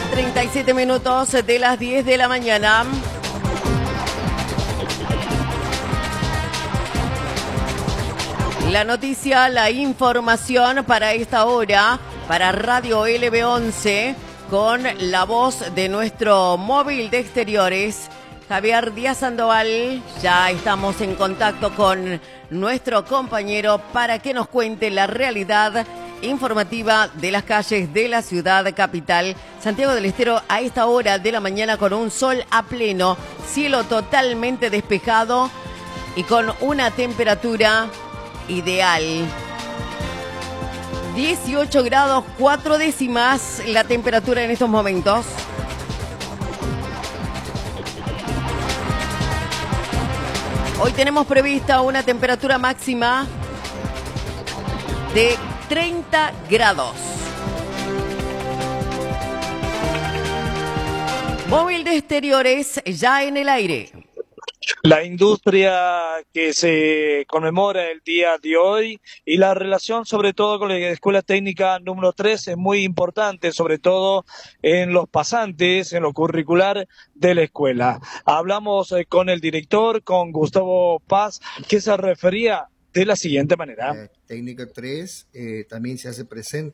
37 minutos de las 10 de la mañana. La noticia, la información para esta hora, para Radio LB11, con la voz de nuestro móvil de exteriores, Javier Díaz Sandoval. Ya estamos en contacto con nuestro compañero para que nos cuente la realidad informativa de las calles de la ciudad capital, Santiago del Estero, a esta hora de la mañana con un sol a pleno, cielo totalmente despejado y con una temperatura ideal. 18 grados 4 décimas la temperatura en estos momentos. Hoy tenemos prevista una temperatura máxima de 30 grados. Móvil de exteriores ya en el aire. La industria que se conmemora el día de hoy y la relación sobre todo con la Escuela Técnica número 3 es muy importante, sobre todo en los pasantes, en lo curricular de la escuela. Hablamos con el director, con Gustavo Paz, que se refería de la siguiente manera. Técnica 3 también se hace presente